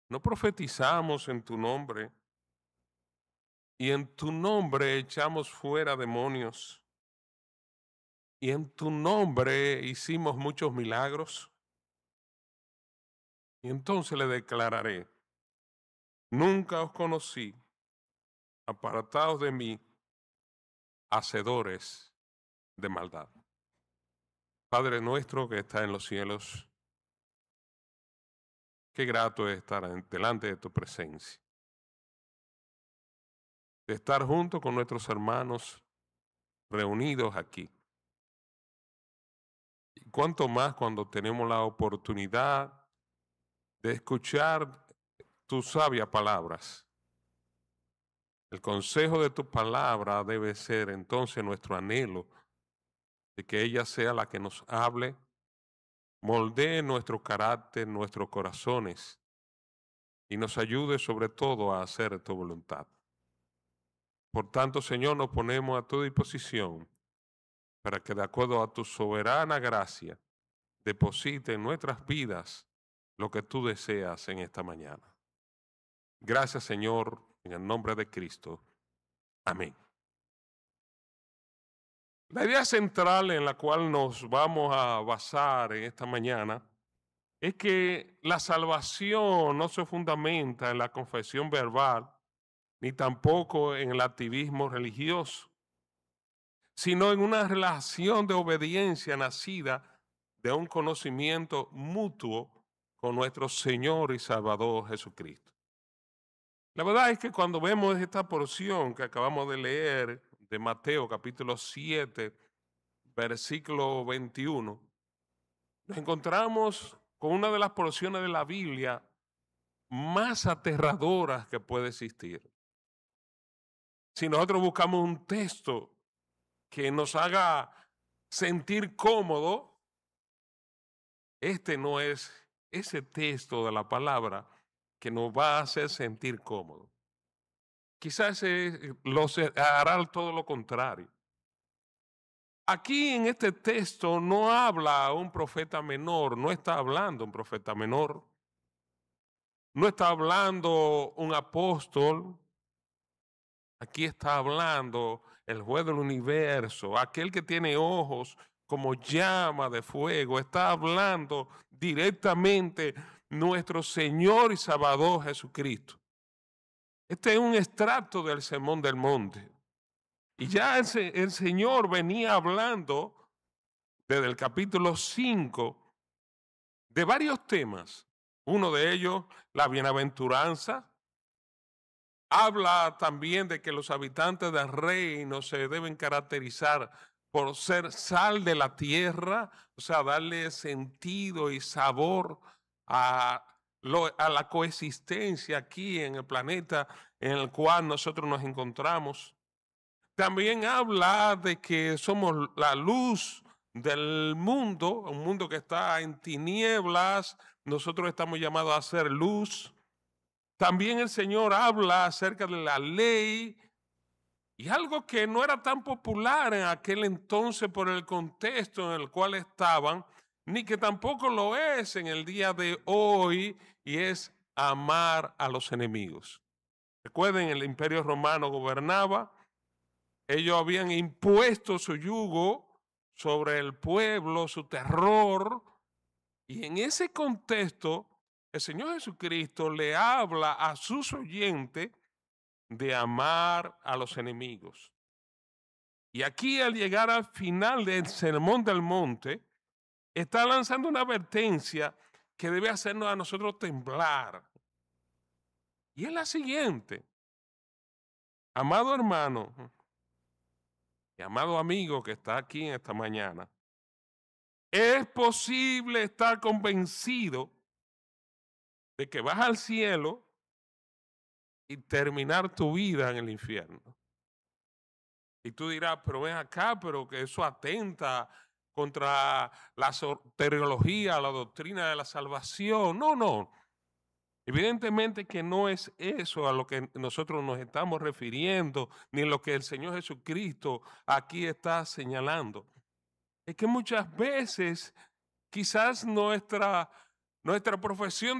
no profetizamos en tu nombre y en tu nombre echamos fuera demonios y en tu nombre hicimos muchos milagros. Y entonces le declararé, nunca os conocí, apartados de mí, hacedores de maldad. Padre nuestro que está en los cielos, qué grato es estar delante de tu presencia, de estar junto con nuestros hermanos reunidos aquí. Y cuánto más cuando tenemos la oportunidad de escuchar tus sabias palabras. El consejo de tu palabra debe ser entonces nuestro anhelo de que ella sea la que nos hable, moldee nuestro carácter, nuestros corazones y nos ayude sobre todo a hacer tu voluntad. Por tanto, Señor, nos ponemos a tu disposición para que de acuerdo a tu soberana gracia deposite en nuestras vidas lo que tú deseas en esta mañana. Gracias, Señor, en el nombre de Cristo. Amén. La idea central en la cual nos vamos a basar en esta mañana es que la salvación no se fundamenta en la confesión verbal ni tampoco en el activismo religioso, sino en una relación de obediencia nacida de un conocimiento mutuo con nuestro Señor y Salvador Jesucristo. La verdad es que cuando vemos esta porción que acabamos de leer de Mateo capítulo 7, versículo 21, nos encontramos con una de las porciones de la Biblia más aterradoras que puede existir. Si nosotros buscamos un texto que nos haga sentir cómodo, este no es ese texto de la palabra que nos va a hacer sentir cómodo. Quizás hará todo lo contrario. Aquí en este texto no habla un profeta menor, no está hablando un profeta menor, no está hablando un apóstol, aquí está hablando el juez del universo, aquel que tiene ojos como llama de fuego, está hablando directamente nuestro Señor y Salvador Jesucristo. Este es un extracto del Sermón del Monte. Y ya el Señor venía hablando desde el capítulo 5 de varios temas. Uno de ellos, la bienaventuranza. Habla también de que los habitantes del reino se deben caracterizar por ser sal de la tierra, o sea, darle sentido y sabor a la coexistencia aquí en el planeta en el cual nosotros nos encontramos. También habla de que somos la luz del mundo, un mundo que está en tinieblas, nosotros estamos llamados a ser luz. También el Señor habla acerca de la ley y algo que no era tan popular en aquel entonces por el contexto en el cual estaban, ni que tampoco lo es en el día de hoy, y es amar a los enemigos. Recuerden, el Imperio Romano gobernaba. Ellos habían impuesto su yugo sobre el pueblo, su terror, y en ese contexto el Señor Jesucristo le habla a sus oyentes de amar a los enemigos. Y aquí al llegar al final del Sermón del Monte, está lanzando una advertencia que debe hacernos a nosotros temblar. Y es la siguiente: amado hermano, y amado amigo que está aquí en esta mañana, es posible estar convencido de que vas al cielo y terminar tu vida en el infierno. Y tú dirás, pero ven acá, pero que eso atenta contra la soteriología, la doctrina de la salvación. No, no. Evidentemente que no es eso a lo que nosotros nos estamos refiriendo, ni lo que el Señor Jesucristo aquí está señalando. Es que muchas veces quizás nuestra profesión